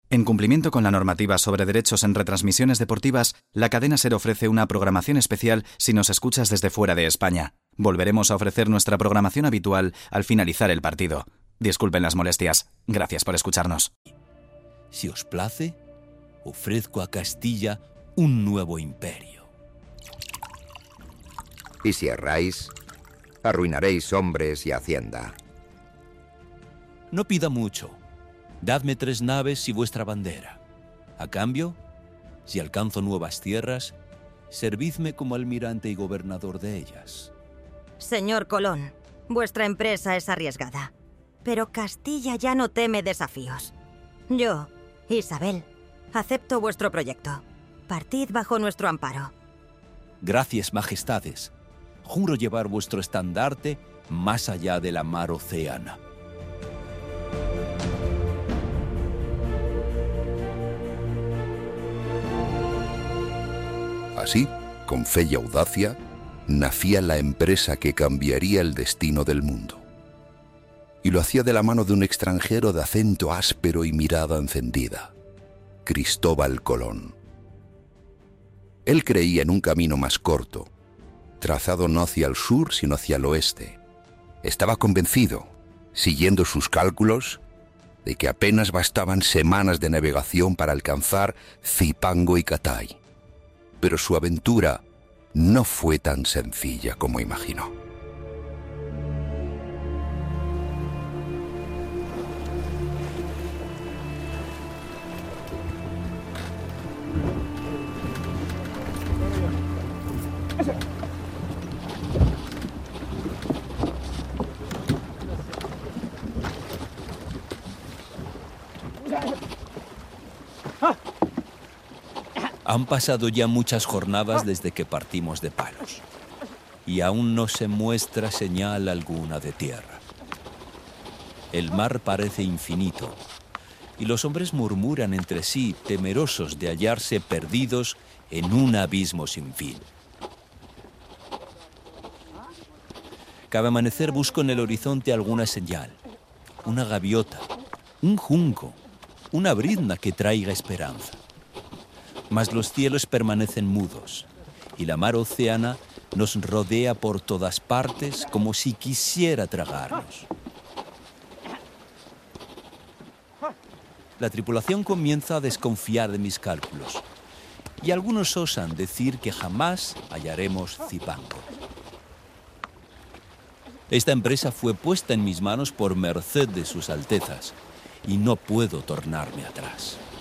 En cumplimiento con la normativa sobre derechos en retransmisiones deportivas, la cadena SER ofrece una programación especial si nos escuchas desde fuera de España. Volveremos a ofrecer nuestra programación habitual al finalizar el partido. Disculpen las molestias. Gracias por escucharnos. Si os place, ofrezco a Castilla un nuevo imperio. Y si erráis, arruinaréis hombres y hacienda. No pida mucho. Dadme 3 naves y vuestra bandera. A cambio, si alcanzo nuevas tierras, servidme como almirante y gobernador de ellas. Señor Colón, vuestra empresa es arriesgada, pero Castilla ya no teme desafíos. Yo, Isabel, acepto vuestro proyecto. Partid bajo nuestro amparo. Gracias, majestades. Juro llevar vuestro estandarte más allá de la mar océana. Así, con fe y audacia, nacía la empresa que cambiaría el destino del mundo. Y lo hacía de la mano de un extranjero de acento áspero y mirada encendida, Cristóbal Colón. Él creía en un camino más corto, trazado no hacia el sur, sino hacia el oeste. Estaba convencido, siguiendo sus cálculos, de que apenas bastaban semanas de navegación para alcanzar Zipango y Catay. Pero su aventura no fue tan sencilla como imaginó. Han pasado ya muchas jornadas desde que partimos de Palos, y aún no se muestra señal alguna de tierra. El mar parece infinito, y los hombres murmuran entre sí, temerosos de hallarse perdidos en un abismo sin fin. Cada amanecer busco en el horizonte alguna señal, una gaviota, un junco, una brizna que traiga esperanza. Mas los cielos permanecen mudos, y la mar océana nos rodea por todas partes como si quisiera tragarnos. La tripulación comienza a desconfiar de mis cálculos, y algunos osan decir que jamás hallaremos Zipango. Esta empresa fue puesta en mis manos por merced de sus altezas, y no puedo tornarme atrás.